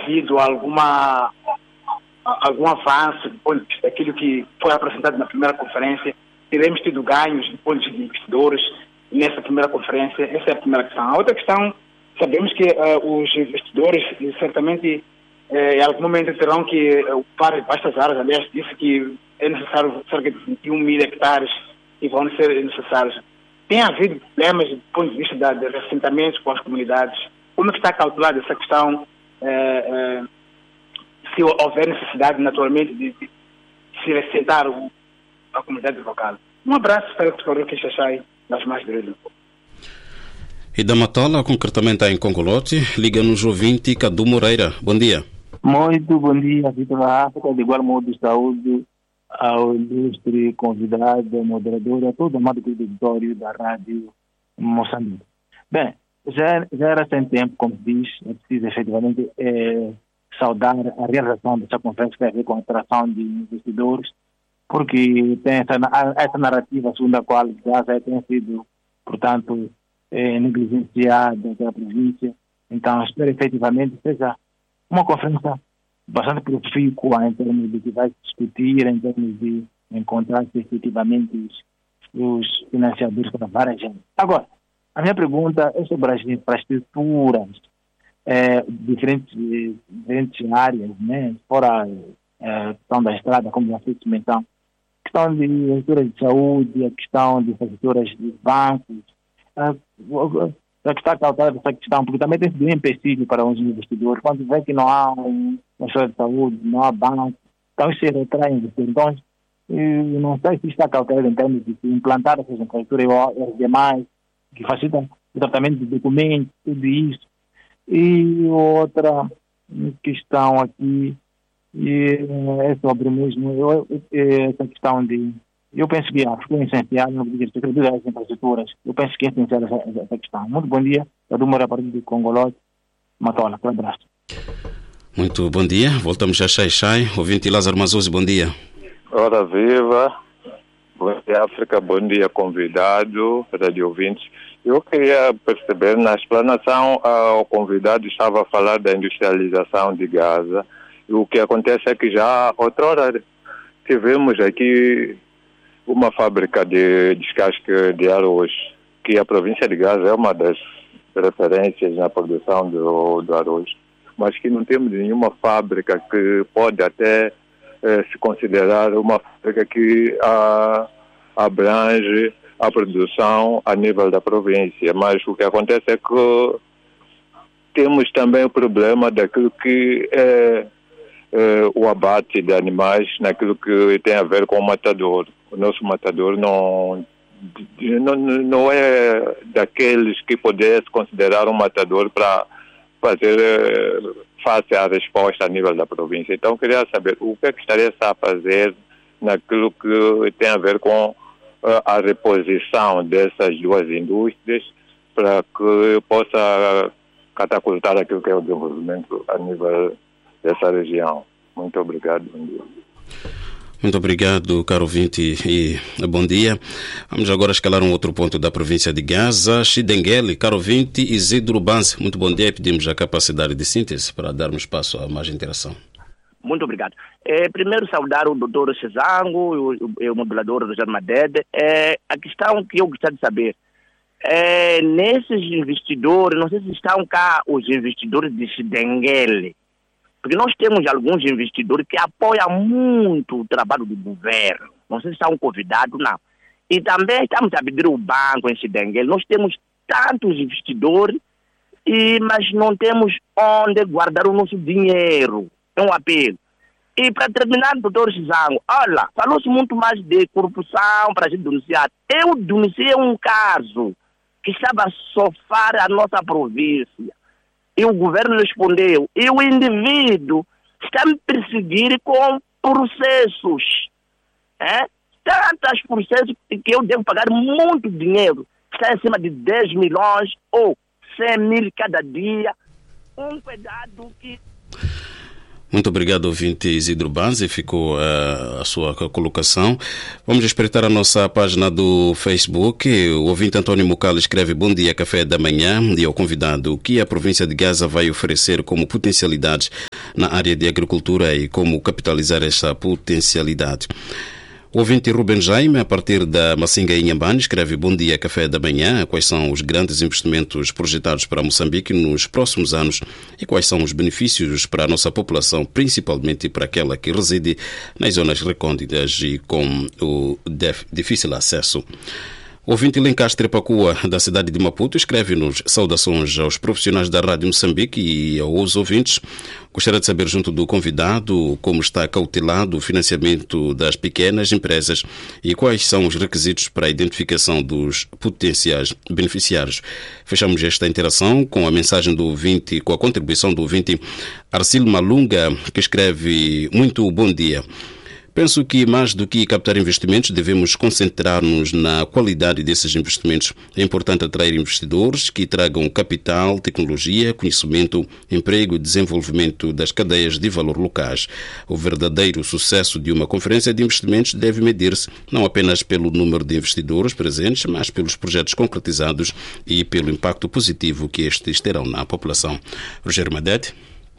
havido algum avanço do ponto de vista daquilo que foi apresentado na primeira conferência? Teremos tido ganhos do ponto de vista de investidores nessa primeira conferência? Essa é a primeira questão. A outra questão, sabemos que os investidores certamente em algum momento terão que ocupar vastas áreas. Aliás, disse que é necessário cerca de 21 mil hectares que vão ser necessários. Tem havido problemas do ponto de vista de assentamentos com as comunidades? Como é que está calculada essa questão? Se houver necessidade, naturalmente, de se assentar a comunidade local. Um abraço para o que Xaxai das mais direitas. E da Matola, concretamente em Congolote, liga-nos o ouvinte Cadu Moreira. Bom dia. Muito bom dia, Vitor da África. De igual modo, saúde ao ilustre convidado, moderador, a todo o amado auditório da Rádio Moçambique. Bem, já era sem tempo, como diz, é preciso efetivamente saudar a realização dessa conferência que tem a ver com a atração de investidores, porque tem essa narrativa segundo a qual Gaza tem sido, portanto, negligenciada pela província. Então, espero efetivamente que seja uma conferência bastante profícua em termos de que vai discutir, em termos de encontrar-se efetivamente os financiadores para várias gente. Agora, a minha pergunta é sobre as infraestruturas, diferentes áreas, né? Fora a questão da estrada, como já foi menção, questão de infraestruturas de saúde, a questão de infraestruturas de bancos, a que está cautada essa questão, porque também tem sido um empecilho para os investidores. Quando vê que não há uma estrada de saúde, não há banco, então isso retrai investidores. Então, não sei se está cautelado em termos de implantar essas infraestruturas ou as demais, que facilitam o tratamento de documentos, tudo isso. E outra questão aqui é sobre mesmo essa questão de... Eu penso que ficou essencial no que das infraestruturas. Eu penso que é essencial essa questão. Muito bom dia. Eu do Moura para o Congoló, Matola. Um abraço. Muito bom dia. Voltamos a Xai. Ouvinte Lázaro Mazuzzi, bom dia. Ora viva. Bom dia, África. Bom dia, convidado, rádio ouvintes. Eu queria perceber, na explanação, o convidado estava a falar da industrialização de Gaza. E o que acontece é que já outrora tivemos aqui uma fábrica de descasque de arroz, que a província de Gaza é uma das referências na produção do arroz, mas que não temos nenhuma fábrica que pode até se considerar uma fábrica que abrange a produção a nível da província. Mas o que acontece é que temos também o problema daquilo que é o abate de animais, naquilo que tem a ver com o matador. O nosso matador não é daqueles que pudesse considerar um matador para fazer face à resposta a nível da província. Então, queria saber o que é que estaria a fazer naquilo que tem a ver com a reposição dessas duas indústrias para que possa catapultar aquilo que é o desenvolvimento a nível dessa região. Muito obrigado. Bom dia. Muito obrigado, caro ouvinte, e bom dia. Vamos agora escalar um outro ponto da província de Gaza. Xidenguele, caro ouvinte, Isidro Banse. Muito bom dia e pedimos a capacidade de síntese para darmos espaço a mais interação. Muito obrigado. Primeiro saudar o doutor Chezango e o modulador do Jarmadede. A questão que eu gostaria de saber nesses investidores, não sei se estão cá os investidores de Xidenguele, porque nós temos alguns investidores que apoiam muito o trabalho do governo. Não sei se estão convidados, não. E também estamos a abrir o banco em Xidenguele. Nós temos tantos investidores, mas não temos onde guardar o nosso dinheiro. É um apelo. E para terminar, doutor Chizango, olha, falou-se muito mais de corrupção para a gente denunciar. Eu denunciei um caso que estava a sofrer a nossa província. E o governo respondeu. E o indivíduo está me perseguir com processos. Tantos processos que eu devo pagar muito dinheiro. Está acima de 10 milhões ou 100 mil cada dia. Um cuidado que... Muito obrigado, ouvinte Isidro Banzi. Ficou a sua colocação. Vamos espreitar a nossa página do Facebook. O ouvinte António Mucal escreve: bom dia, café da manhã. E ao convidado, o que a província de Gaza vai oferecer como potencialidades na área de agricultura e como capitalizar essa potencialidade. O ouvinte Ruben Jaime, a partir da Massinga Inhambane, escreve: bom dia, café da manhã. Quais são os grandes investimentos projetados para Moçambique nos próximos anos e quais são os benefícios para a nossa população, principalmente para aquela que reside nas zonas recônditas e com o difícil acesso? O ouvinte Lencastre Pacua, da cidade de Maputo, escreve-nos: saudações aos profissionais da Rádio Moçambique e aos ouvintes. Gostaria de saber, junto do convidado, como está cautelado o financiamento das pequenas empresas e quais são os requisitos para a identificação dos potenciais beneficiários. Fechamos esta interação com a mensagem do ouvinte, com a contribuição do ouvinte Arcílio Malunga, que escreve: muito bom dia. Penso que, mais do que captar investimentos, devemos concentrar-nos na qualidade desses investimentos. É importante atrair investidores que tragam capital, tecnologia, conhecimento, emprego e desenvolvimento das cadeias de valor locais. O verdadeiro sucesso de uma conferência de investimentos deve medir-se não apenas pelo número de investidores presentes, mas pelos projetos concretizados e pelo impacto positivo que estes terão na população. Rogério Madete.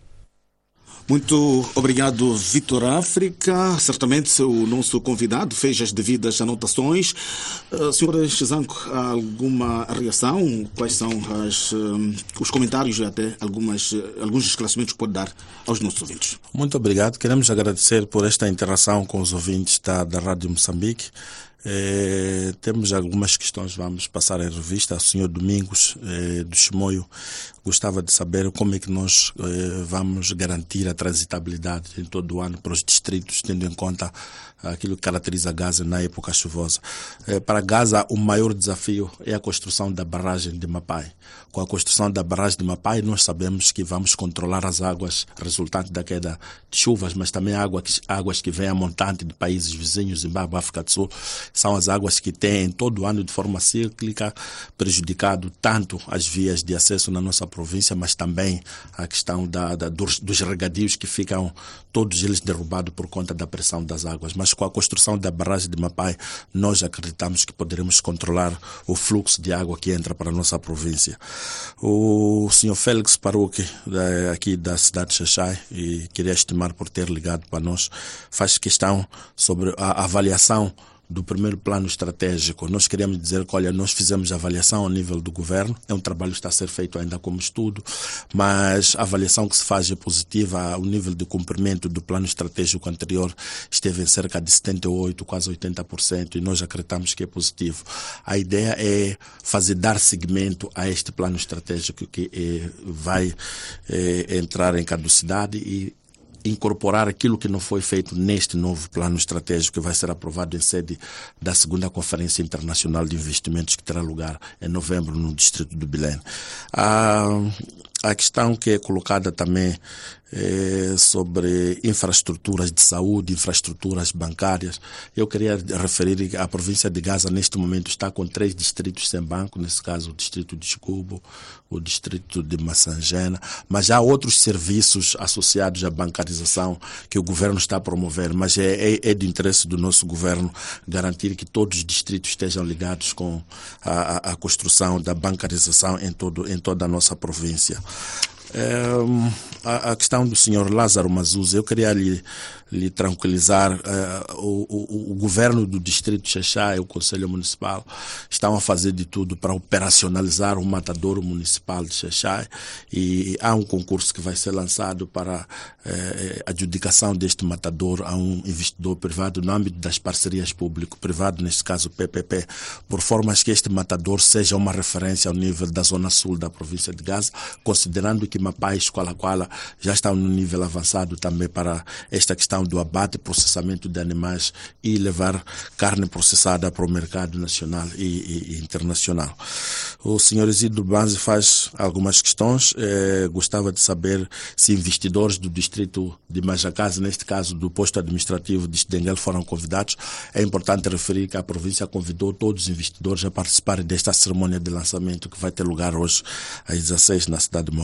Muito obrigado, Vitor África. Certamente o nosso convidado fez as devidas anotações. Senhora Chizanco, alguma reação? Quais são os comentários e até alguns esclarecimentos que pode dar aos nossos ouvintes? Muito obrigado. Queremos agradecer por esta interação com os ouvintes da Rádio Moçambique. Temos algumas questões, vamos passar em revista. O senhor Domingos do Chimoio gostava de saber como é que nós vamos garantir a transitabilidade em todo o ano para os distritos, tendo em conta aquilo que caracteriza Gaza na época chuvosa. Para Gaza, o maior desafio é a construção da barragem de Mapai. Com a construção da barragem de Mapai, nós sabemos que vamos controlar as águas resultantes da queda de chuvas, mas também águas que vêm a montante de países vizinhos, Zimbábue, África do Sul, são as águas que têm todo o ano de forma cíclica prejudicado tanto as vias de acesso na nossa província, mas também a questão dos regadios que ficam todos eles derrubados por conta da pressão das águas. Mas com a construção da barragem de Mapai, nós acreditamos que poderemos controlar o fluxo de água que entra para a nossa província. O senhor Félix Parouque, aqui da cidade de Xaixai, e queria estimar por ter ligado para nós, faz questão sobre a avaliação do primeiro plano estratégico. Nós queremos dizer que, olha, nós fizemos a avaliação ao nível do governo, é um trabalho que está a ser feito ainda como estudo, mas a avaliação que se faz é positiva. O nível de cumprimento do plano estratégico anterior esteve em cerca de 78%, quase 80%, e nós acreditamos que é positivo. A ideia é dar seguimento a este plano estratégico que vai entrar em caducidade e incorporar aquilo que não foi feito neste novo plano estratégico que vai ser aprovado em sede da segunda Conferência Internacional de Investimentos que terá lugar em novembro no distrito do Belém. A questão que é colocada também sobre infraestruturas de saúde, infraestruturas bancárias. Eu queria referir que a província de Gaza neste momento está com 3 distritos sem banco, nesse caso o distrito de Chicubo, o distrito de Massangena, mas há outros serviços associados à bancarização que o governo está a promover, mas é de interesse do nosso governo garantir que todos os distritos estejam ligados com a construção da bancarização em toda a nossa província. A questão do senhor Lázaro Mazuz, eu queria lhe tranquilizar. O governo do distrito de Xaixai e o Conselho Municipal estão a fazer de tudo para operacionalizar o matadouro municipal de Xaixai, e há um concurso que vai ser lançado para adjudicação deste matadouro a um investidor privado no âmbito das parcerias público-privado, neste caso PPP, por formas que este matadouro seja uma referência ao nível da zona sul da província de Gaza, considerando que Mapai e Escola-Quala já estão no nível avançado também para esta questão do abate e processamento de animais e levar carne processada para o mercado nacional e internacional. O senhor Isidro Banzi faz algumas questões. Gostava de saber se investidores do distrito de Majacase, neste caso do posto administrativo de Chidenguel, foram convidados. É importante referir que a província convidou todos os investidores a participarem desta cerimônia de lançamento que vai ter lugar hoje às 16 na cidade de Maputo.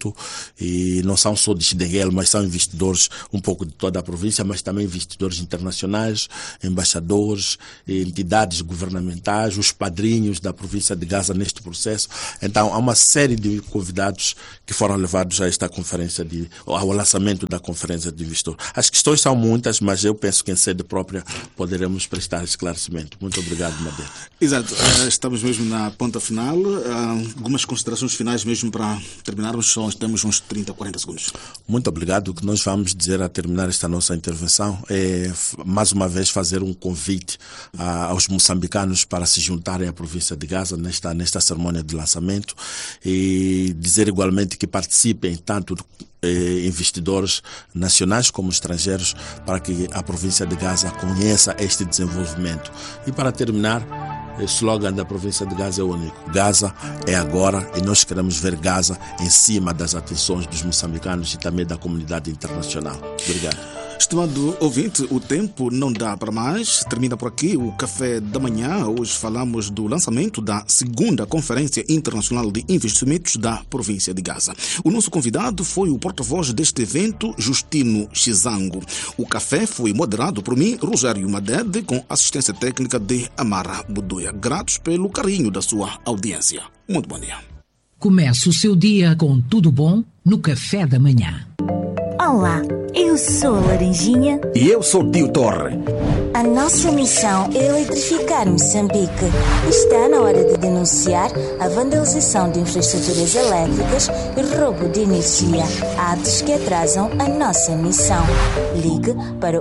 investimento, e não são só de Xindenguele, mas são investidores um pouco de toda a província, mas também investidores internacionais, embaixadores, entidades governamentais, os padrinhos da província de Gaza neste processo. Então há uma série de convidados que foram levados a esta conferência, ao lançamento da conferência de investidores. As questões são muitas, mas eu penso que em sede própria poderemos prestar esclarecimento. Muito obrigado, Madete. Exato, estamos mesmo na ponta final. Algumas considerações finais mesmo para terminarmos, só temos uns 30, 40 segundos. Muito obrigado. O que nós vamos dizer a terminar esta nossa intervenção é, mais uma vez, fazer um convite aos moçambicanos para se juntarem à província de Gaza nesta cerimônia de lançamento, e dizer igualmente que participem tanto investidores nacionais como estrangeiros, para que a província de Gaza conheça este desenvolvimento. E para terminar, o slogan da província de Gaza é único: Gaza é agora, e nós queremos ver Gaza em cima das atenções dos moçambicanos e também da comunidade internacional. Obrigado. Estimado ouvinte, o tempo não dá para mais. Termina por aqui o Café da Manhã. Hoje falamos do lançamento da 2ª Conferência Internacional de Investimentos da província de Gaza. O nosso convidado foi o porta-voz deste evento, Justino Xizango. O café foi moderado por mim, Rogério Madede, com assistência técnica de Amara Budoia. Gratos pelo carinho da sua audiência. Muito bom dia. Comece o seu dia com tudo bom no Café da Manhã. Olá, eu sou a Laranjinha. E eu sou o Tio Torre. A nossa missão é eletrificar Moçambique. Está na hora de denunciar a vandalização de infraestruturas elétricas e roubo de energia, atos que atrasam a nossa missão. Ligue para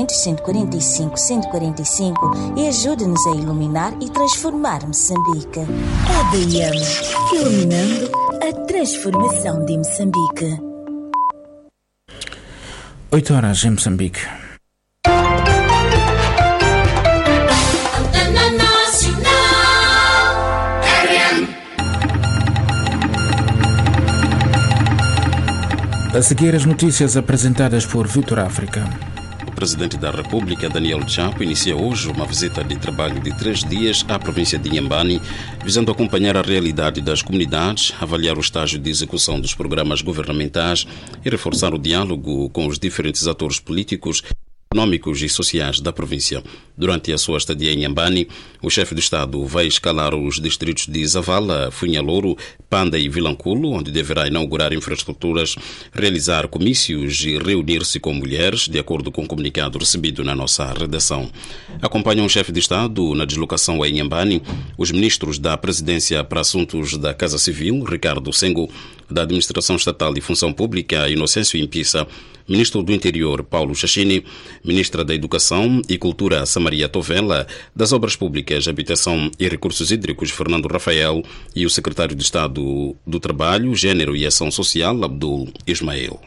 800-145-145 e ajude-nos a iluminar e transformar Moçambique. EDM, iluminando a transformação de Moçambique. 8 horas em Moçambique. A seguir, as notícias apresentadas por Vitor África. O Presidente da República, Daniel Chapo, inicia hoje uma visita de trabalho de 3 dias à província de Inhambane, visando acompanhar a realidade das comunidades, avaliar o estágio de execução dos programas governamentais e reforçar o diálogo com os diferentes atores políticos, econômicos e sociais da província. Durante a sua estadia em Inhambane, o chefe do Estado vai escalar os distritos de Zavala, Funhalouro, Panda e Vilanculo, onde deverá inaugurar infraestruturas, realizar comícios e reunir-se com mulheres, de acordo com o comunicado recebido na nossa redação. Acompanham o chefe de Estado na deslocação a Inhambane os ministros da Presidência para Assuntos da Casa Civil, Ricardo Sengo, da Administração Estatal e Função Pública, Inocêncio Impissa, Ministro do Interior, Paulo Chachini, Ministra da Educação e Cultura, Samaria Tovela, das Obras Públicas, Habitação e Recursos Hídricos, Fernando Rafael, e o Secretário de Estado do Trabalho, Gênero e Ação Social, Abdul Ismael.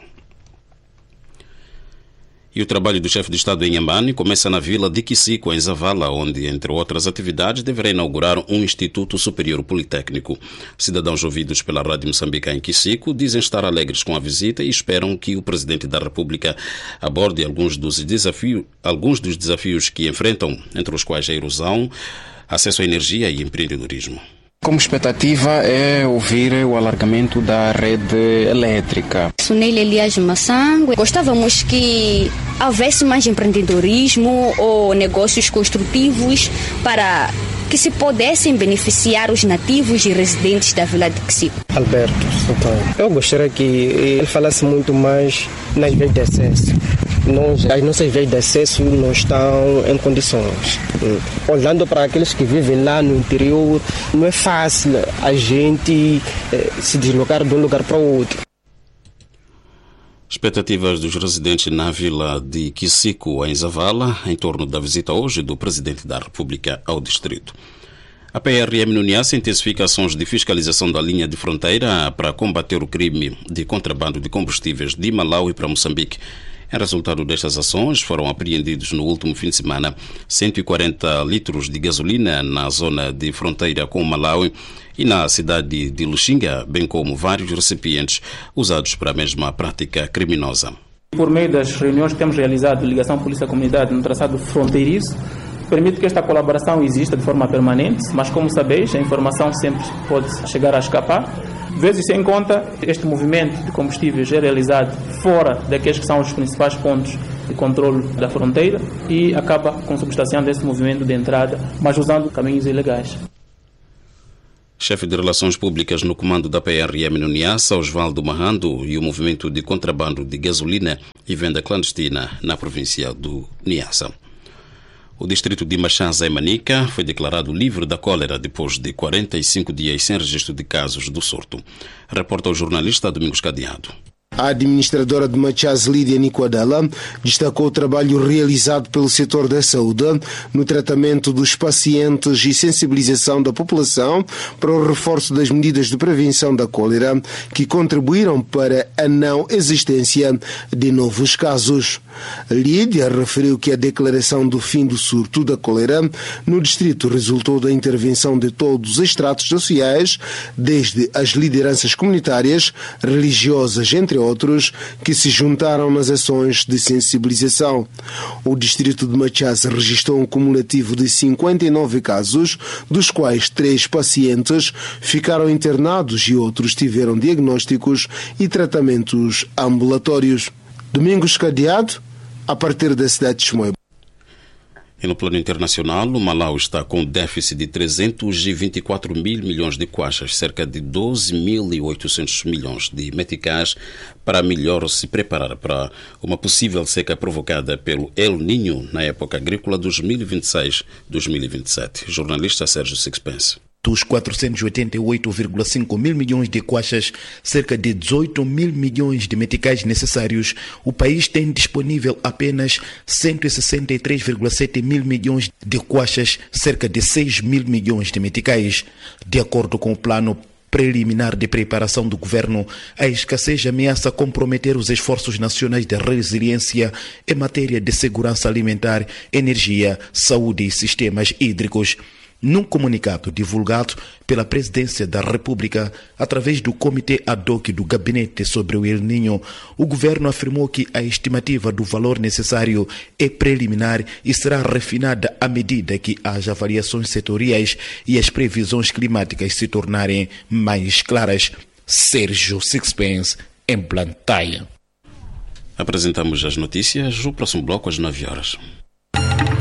E o trabalho do chefe de Estado em Inhambane começa na vila de Kisico, em Zavala, onde, entre outras atividades, deverá inaugurar um Instituto Superior Politécnico. Cidadãos ouvidos pela Rádio Moçambique em Kisico dizem estar alegres com a visita e esperam que o Presidente da República aborde alguns dos desafios que enfrentam, entre os quais a erosão, acesso à energia e empreendedorismo. Como expectativa é ouvir o alargamento da rede elétrica. Sunil Elias Massango, gostávamos que houvesse mais empreendedorismo ou negócios construtivos para que se pudessem beneficiar os nativos e residentes da vila de Kisico. Alberto, então, eu gostaria que ele falasse muito mais nas vias de acesso. As nossas vias de acesso não estão em condições. Olhando para aqueles que vivem lá no interior, não é fácil a gente se deslocar de um lugar para o outro. Expectativas dos residentes na vila de Kisico, em Zavala, em torno da visita hoje do Presidente da República ao distrito. A PRM no Niassa intensifica ações de fiscalização da linha de fronteira para combater o crime de contrabando de combustíveis de Malawi para Moçambique. Em resultado destas ações, foram apreendidos no último fim de semana 140 litros de gasolina na zona de fronteira com o Malawi e na cidade de Luxinga, bem como vários recipientes usados para a mesma prática criminosa. Por meio das reuniões que temos realizado, ligação polícia-comunidade no traçado fronteiriço, permite que esta colaboração exista de forma permanente, mas como sabeis, a informação sempre pode chegar a escapar. Vezes em conta, este movimento de combustíveis é realizado fora daqueles que são os principais pontos de controle da fronteira e acaba consubstanciando esse movimento de entrada, mas usando caminhos ilegais. Chefe de Relações Públicas no comando da PRM no Niassa, Osvaldo Marrando, e o movimento de contrabando de gasolina e venda clandestina na província do Niassa. O distrito de Machanza, em Manica, foi declarado livre da cólera depois de 45 dias sem registro de casos do surto. Reporta o jornalista Domingos Cadeado. A administradora de Machanza, Lídia Nicoadela, destacou o trabalho realizado pelo setor da saúde no tratamento dos pacientes e sensibilização da população para o reforço das medidas de prevenção da cólera, que contribuíram para a não existência de novos casos. Lídia referiu que a declaração do fim do surto da cólera no distrito resultou da intervenção de todos os estratos sociais, desde as lideranças comunitárias, religiosas, entre outros, que se juntaram nas ações de sensibilização. O distrito de Machanza registrou um cumulativo de 59 casos, dos quais 3 pacientes ficaram internados e outros tiveram diagnósticos e tratamentos ambulatórios. Domingos Cadeado, a partir da cidade de Chimoio. E no plano internacional, o Malau está com um déficit de 324 mil milhões de kwachas, cerca de 12.800 milhões de meticais, para melhor se preparar para uma possível seca provocada pelo El Niño na época agrícola 2026-2027. Jornalista Sérgio Sixpence. Dos 488,5 mil milhões de kwachas, cerca de 18 mil milhões de meticais necessários, o país tem disponível apenas 163,7 mil milhões de kwachas, cerca de 6 mil milhões de meticais. De acordo com o plano preliminar de preparação do governo, a escassez ameaça comprometer os esforços nacionais de resiliência em matéria de segurança alimentar, energia, saúde e sistemas hídricos. Num comunicado divulgado pela Presidência da República através do Comitê Ad Hoc do Gabinete sobre o El Niño, o governo afirmou que a estimativa do valor necessário é preliminar e será refinada à medida que as avaliações setoriais e as previsões climáticas se tornarem mais claras. Sérgio Sixpence, em Blantyre. Apresentamos as notícias. O próximo bloco às 9 horas.